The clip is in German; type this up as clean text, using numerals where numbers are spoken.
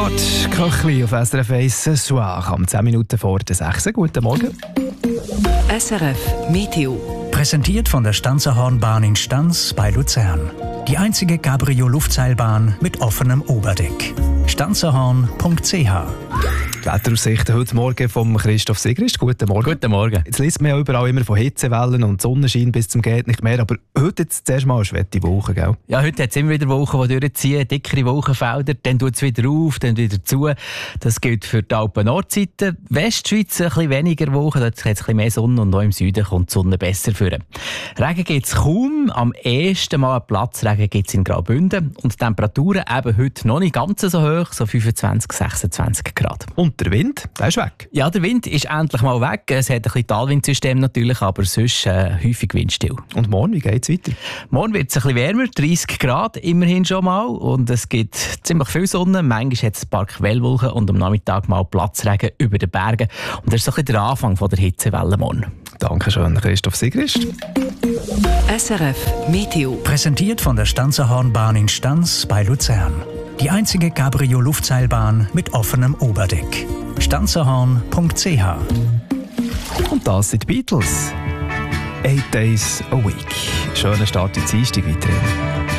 Kurt Köchli auf SRF 1 ce soir, am 10 Minuten vor der 6. Guten Morgen. SRF Meteo. Präsentiert von der Stanzerhornbahn in Stanz bei Luzern. Die einzige Cabrio-Luftseilbahn mit offenem Oberdeck. stanzerhorn.ch. Die Wetteraussichten heute Morgen vom Christoph Sigrist. Guten Morgen. Guten Morgen. Jetzt liest man ja überall immer von Hitzewellen und Sonnenschein bis zum geht nicht mehr, aber heute jetzt zuerst mal eine schwette Woche, gell? Ja, heute hat es immer wieder Wochen, die durchziehen, dickere Wolkenfelder, dann tut es wieder auf, dann wieder zu. Das gilt für die Alpen-Nordseite. Westschweiz ein bisschen weniger Wochen, dort hat es ein bisschen mehr Sonne und auch im Süden kommt die Sonne besser vor. Regen gibt es kaum, am ersten Mal Platzregen gibt es in Graubünden und die Temperaturen eben heute noch nicht ganz so hoch, so 25, 26 Grad. Und der Wind, der ist weg. Ja, der Wind ist endlich mal weg. Es hat ein bisschen Talwindsystem natürlich, aber sonst häufig windstill. Und morgen, wie geht es weiter? Morgen wird es ein bisschen wärmer, 30 Grad immerhin schon mal. Und es gibt ziemlich viel Sonne. Manchmal hat es ein paar Quellwolken und am Nachmittag mal Platzregen über den Bergen. Und das ist so ein bisschen der Anfang von der Hitzewelle morgen. Dankeschön, Christoph Sigrist. SRF Meteo. Präsentiert von der Stanzerhornbahn in Stanz bei Luzern. Die einzige Cabrio-Luftseilbahn mit offenem Oberdeck. stanzerhorn.ch. Und das sind die Beatles. 8 Days a Week. Schöner Start in die Dienstag weiterhin.